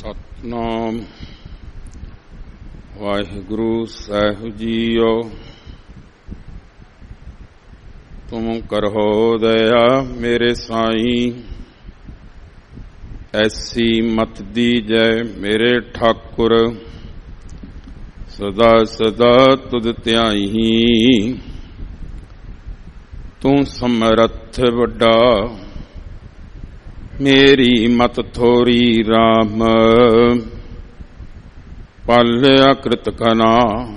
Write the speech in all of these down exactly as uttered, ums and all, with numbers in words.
ਸਤਿਨਾਮ ਵਾਹਿਗੁਰੂ ਸਾਹਿਬ JIO. ਤੁਮ ਕਰਹੁ ਦਇਆ ਮੇਰੇ ਸਾਈਂ, ਐਸੀ ਮਤ ਦੀਜੈ ਮੇਰੇ ਠਾਕੁਰ। ਸਦਾ ਸਦਾ ਤੁਧ ਧਿਆਈ, ਤੂੰ ਸਮਰੱਥ ਵੱਡਾ। ਮੇਰੀ ਮਤ ਥੋਰੀ ਰਾਮ, ਪਾਲਿਆ ਕ੍ਰਿਤ ਕਨਾ।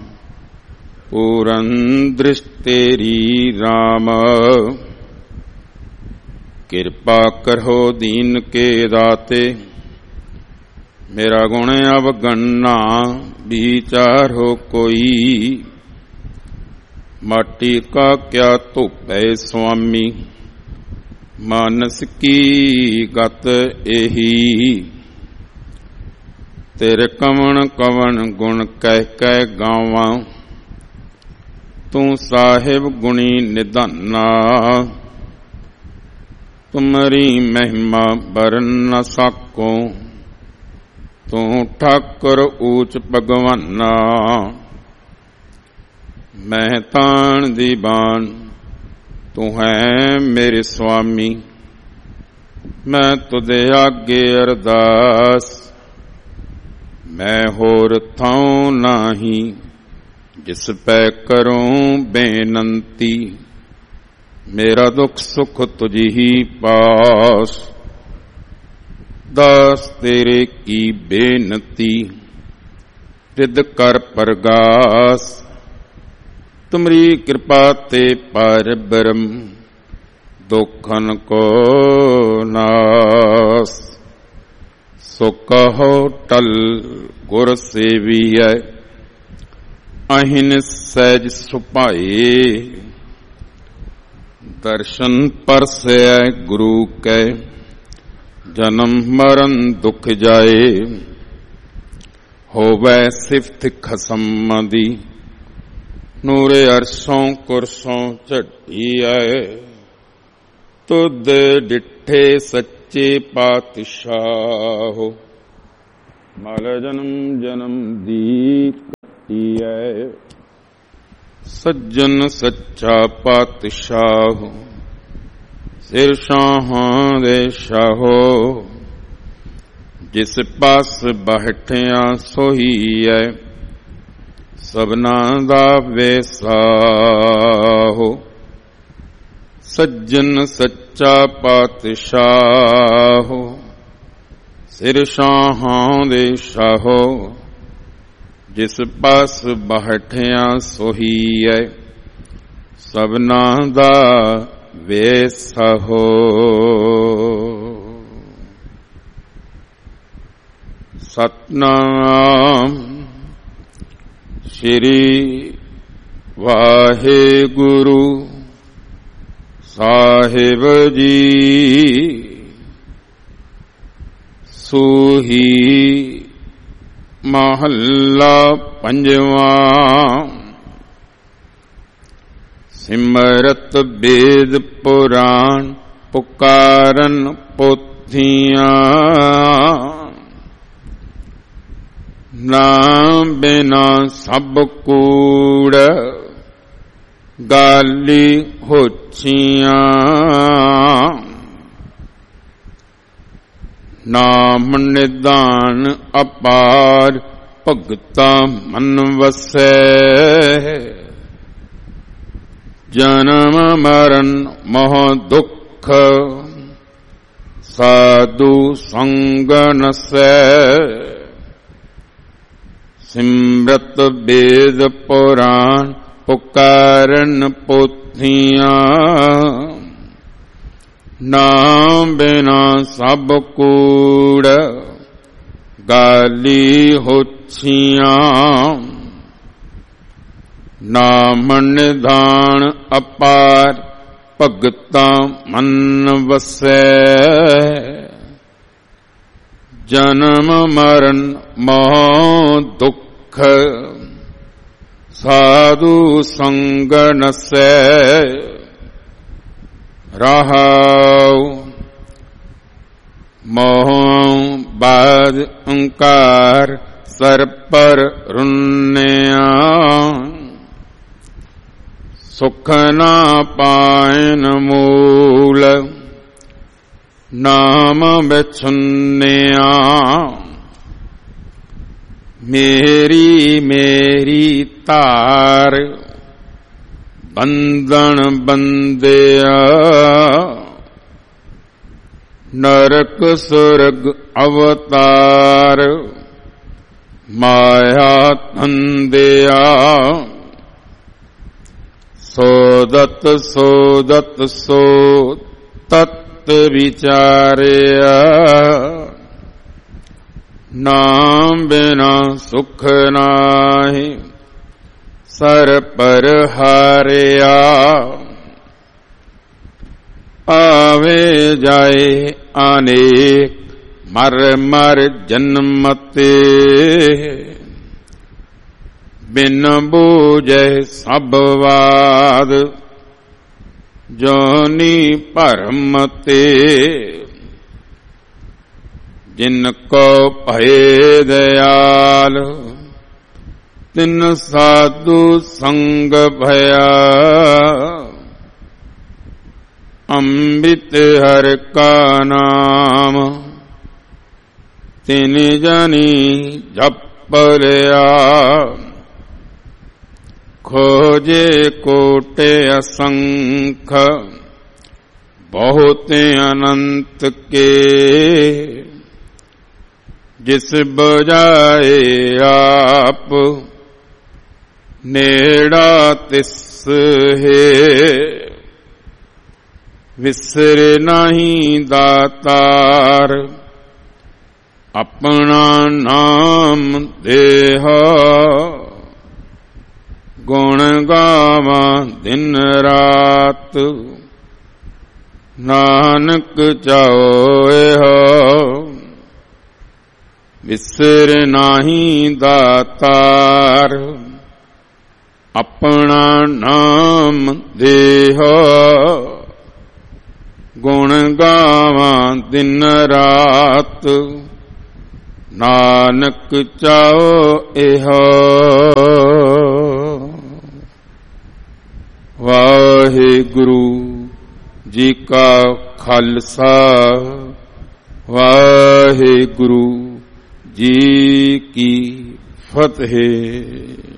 ਪੂਰਨ ਦ੍ਰਿਸ਼ਟ ਤੇਰੀ ਰਾਮ, ਕਿਰਪਾ ਕਰੋ ਦੀਨ ਕੇ ਦਾਤੇ। ਮੇਰਾ ਗੁਣ ਅਵਗਣਨਾ ਵਿਚਾਰੋ ਕੋਈ। ਮਾਟੀ ਕਾ ਕਿਆ ਧੋਪੈ ਸੁਆਮੀ, ਮਾਨਸ ਕੀ ਗਤ ਇਹੀ। ਤੇਰੇ ਕਵਣ ਕਵਣ ਗੁਣ ਕਹਿ ਕਹਿ ਗਾਵਾਂ, ਤੂੰ ਸਾਹਿਬ ਗੁਣੀ ਨਿਧਾਨਾ। ਤੁਮਰੀ ਮਹਿਮਾ ਬਰਨ ਨ ਸਾਕੋ, ਤੂੰ ਠਾਕੁਰ ਊਚ ਭਗਵਾਨਾ। ਮੈਂ ਤਾਣ ਦੀਵਾਨ, ਤੂੰ ਹੈ ਮੇਰੇ ਸੁਆਮੀ। ਮੈਂ ਤੁਦੇ ਆਗੇ ਅਰਦਾਸ, ਮੈਂ ਹੋਰ ਥਾਉ ਨਾਹੀ। ਜਿਸ ਪੈ ਕਰੂੰ ਬੇਨੰਤੀ, ਮੇਰਾ ਦੁੱਖ ਸੁਖ ਤੁਝੀ ਹੀ ਪਾਸ। ਦਾਸ ਤੇਰੇ ਕੀ ਬੇਨਤੀ, ਰਿਦ ਕਰ ਪਰਗਾਸ। ਤੁਮਰੀ ਕਿਰਪਾ ਤੇ ਪਰ ਬ੍ਰਹਮ, ਦੁਖਨ ਕੋ ਨਾਸ। ਸੋ ਕਹੋ ਟਲ ਗੁਰ ਸੇਵੀਐ, ਅਹਿਨ ਸਹਿਜ ਸੁਭਾਏ। ਦਰਸ਼ਨ ਪਰਸੈ ਗੁਰੂ ਕੈ, ਜਨਮ ਮਰਨ ਦੁਖ ਜਾਏ। ਹੋਵੈ ਸਿਫਤ ਖਸਮ ਦੀ, ਨੂਰੇ ਅਰਸੋਂ ਕੁਰਸੋਂ ਝੱਟੀਐ। ਤੁਧ ਡਿਠੇ ਸੱਚੇ ਪਾਤਸ਼ਾਹ, ਮਲ ਜਨਮ ਜਨਮ ਦੀ ਕੱਟੀਐ। ਸੱਜਣ ਸੱਚਾ ਪਾਤਸ਼ਾਹ, ਸਿਰ ਸ਼ਾਹਾਂ ਦੇ ਸ਼ਾਹੋ। ਜਿਸ ਪਾਸ ਬੈਠਿਆ ਸੋਹੀਐ, ਸਭਨਾਂ ਦਾ ਵੇਸਾਹੋ। ਸੱਜਣ ਸੱਚਾ ਪਾਤਸ਼ਾਹ, ਸਿਰ ਸ਼ਾਹਾਂ ਦੇ ਸ਼ਾਹੋ। ਜਿਸ ਪਾਸ ਬੈਠਿਆ ਸੋਹੀਐ, ਸਭਨਾਂ ਦਾ ਵੇਸਾਹੋ। ਸਤਿਨਾਮ ਸ਼੍ਰੀ ਵਾਹਿਗੁਰੂ ਸਾਹਿਬ ਜੀ। ਸੂਹੀ ਮਹੱਲਾ ਪੰਜਵਾਂ। ਸਿਮਰਤ ਵੇਦ ਪੁਰਾਣ, ਪੁਕਾਰਨ ਪੋਥੀਆਂ। ਨਾਮ ਬਿਨਾ ਸਭ ਕੂੜ, ਗਾਲੀ ਹੋਛੀਆਂ। ਨਾਮ ਨਿਦਾਨ ਅਪਾਰ, ਭਗਤਾ ਮਨ ਵਸੈ। ਜਨਮ ਮਰਨ ਮੋਹ ਦੁਖ, ਸਾਧੂ ਸੰਗ ਨਸੈ। ਸਿਮਰਤ ਵੇਦ ਪੁਰਾਣ, ਪੁਕਾਰਨ ਪੋਥੀਆਂ। ਨਾਮ ਬਿਨਾ ਸਭ ਕੂੜ, ਗਾਲੀ ਹੋਛੀਆਂ। ਨਾਮ ਨਿਧਾਨ ਅਪਾਰ, ਭਗਤਾ ਮਨ ਵਸੈ। ਜਨਮ ਮਰਨ ਮੋਹ ਦੁਖ, ਸਾਧੂ ਸੰਗ ਨਸੈ। ਰਹਾਉ ਮੋਹ ਬਾਦ ਓੰਕਾਰ ਸਰਪਰ ਰੁੰਨਿਆ ਸੁਖ ਨਾ ਪਾਇਨ ਮੂਲ ਨਾਮ ਵਿਛੁੰਨਿਆ ਮੇਰੀ ਮੇਰੀ ਧਾਰ ਬੰਧਨ ਬੰਦਿਆ ਨਰਕ ਸੁਰਗ ਅਵਤਾਰ ਮਾਇਆ ਧੰਦਿਆ ਸੋਦਤ ਸੋਦਤ ਸੋ ਤਤ ਵਿਚਾਰਿਆ ਨਾਮ ਬਿਨਾ ਸੁਖ ਨਾਹੀ ਸਰ ਪਰ ਹਾਰਿਆ ਆਵੇ ਜਾਏ ਅਨੇਕ ਮਰ ਮਰ ਜਨਮ ਤੇ ਬਿਨ ਬੂਝੈ ਸਭ ਵਾਦ ਜੋਨੀ ਭਰਮ ਤੇ ਜਿਨ ਕੋ ਭਏ ਦਇਆਲ ਤਿਨ ਸਾਧੂ ਸੰਗ ਭਇਆ ਅੰਮ੍ਰਿਤ ਹਰਿ ਕਾ ਨਾਮ ਤਿਨ ਜਾਨੀ ਜਪ ਲਿਆ ਖੋਜੇ ਕੋਟੇ ਅਸੰਖ ਬਹੁਤ ਅਨੰਤ ਕੇ ਜਿਸ ਬੁਝਾਏ ਆਪ ਨੇੜਾ ਤਿਸ ਹੈ ਵਿਸਰ ਨਹੀਂ ਦਾਤਾਰ ਆਪਣਾ ਨਾਮ ਦੇਹ ਗੁਣ ਗਾਵਾਂ ਦਿਨ ਰਾਤ ਨਾਨਕ ਚਾਹੋਏ ਹੋ ਵਿਸਰ ਨਹੀਂ ਦਾਤਾਰ ਆਪਣਾ ਨਾਮ ਦੇਹ ਗੁਣ ਗਾਵਾਂ ਦਿਨ ਰਾਤ ਨਾਨਕ ਚਾਹੋ ਇਹੋ ਵਾਹਿਗੁਰੂ ਜੀ ਕਾ ਖਾਲਸਾ ਵਾਹਿਗੁਰੂ ਜੀ ਕੀ ਫਤਿਹ।